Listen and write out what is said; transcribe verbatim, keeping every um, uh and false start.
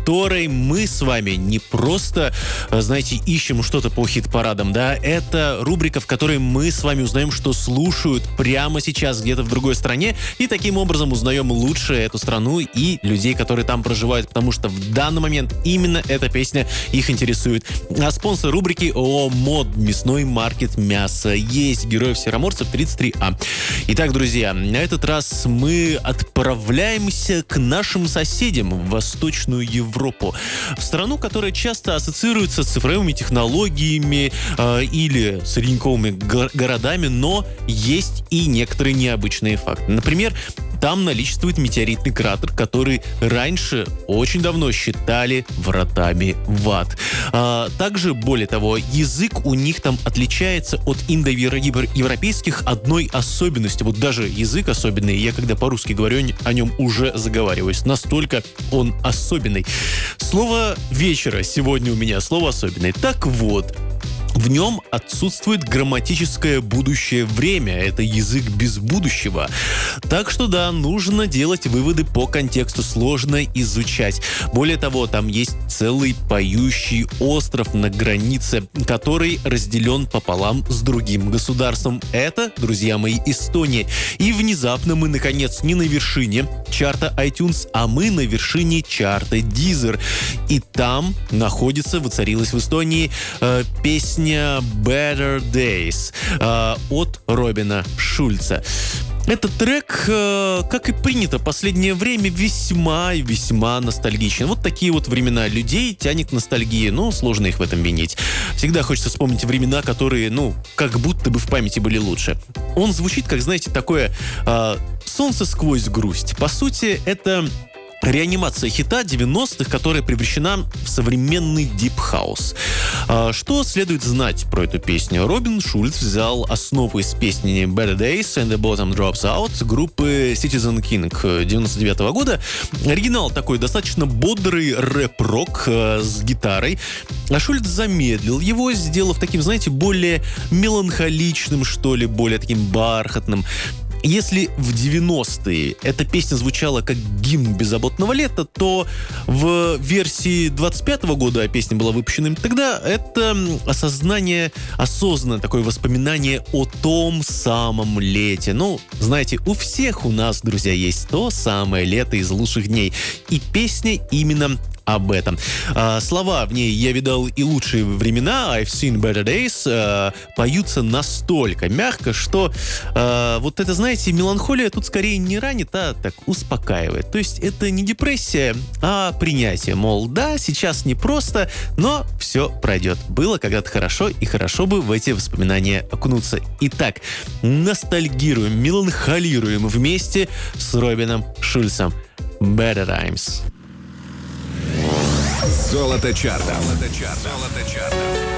которой мы с вами не просто, знаете, ищем что-то по хит-парадам, да, это рубрика, в которой мы с вами узнаем, что слушают прямо сейчас где-то в другой стране, и таким образом узнаем лучше эту страну и людей, которые там проживают, потому что в данный момент именно эта песня их интересует. А спонсор рубрики ООО «МОД», мясной маркет мяса. Есть Героев Сероморцев тридцать три А. Итак, друзья, на этот раз мы отправляемся к нашим соседям в Восточную Европу. В страну, которая часто ассоциируется с цифровыми технологиями э, или с ледниковыми го- городами, но есть и некоторые необычные факты. Например, там наличествует метеоритный кратер, который раньше очень давно считали вратами в ад. А, также, более того, язык у них там отличается от индоевропейских одной особенностью. Вот даже язык особенный, я когда по-русски говорю о нем уже заговариваюсь. Настолько он особенный. Слово вечера сегодня у меня, слово особенное. Так вот, в нем отсутствует грамматическое будущее время. Это язык без будущего. Так что да, нужно делать выводы по контексту, сложно изучать. Более того, там есть целый поющий остров на границе, который разделен пополам с другим государством. Это, друзья мои, Эстония. И внезапно мы, наконец, не на вершине чарта iTunes, а мы на вершине чарта Deezer. И там находится, воцарилась в Эстонии э, песня Better Days э, от Робина Шульца. Этот трек, э, как и принято в последнее время, весьма и весьма ностальгичен. Вот такие вот времена. Людей тянет к ностальгии, но сложно их в этом винить. Всегда хочется вспомнить времена, которые, ну, как будто бы в памяти были лучше. Он звучит, как, знаете, такое э, «солнце сквозь грусть». По сути, это реанимация хита девяностых, которая превращена в современный дип-хаус. Что следует знать про эту песню? Робин Шульц взял основу из песни Better Days and the Bottom Drops Out группы Citizen King девяносто девятого года. Оригинал такой достаточно бодрый рэп-рок с гитарой. А Шульц замедлил его, сделав таким, знаете, более меланхоличным, что ли, более таким бархатным. Если в девяностые эта песня звучала как гимн беззаботного лета, то в версии двадцать пятого года, а песня была выпущена тогда, это осознание, осознанное такое воспоминание о том самом лете. Ну, знаете, у всех у нас, друзья, есть то самое лето из лучших дней. И песня именно об этом. А, слова в ней «Я видал и лучшие времена», «I've seen better days», а, поются настолько мягко, что а, вот это, знаете, меланхолия тут скорее не ранит, а так успокаивает. То есть это не депрессия, а принятие. Мол, да, сейчас непросто, но все пройдет. Было когда-то хорошо, и хорошо бы в эти воспоминания окунуться. Итак, ностальгируем, меланхолируем вместе с Робином Шульцем. Better Times. Золото чарта. Золото чарта. Золото чарта.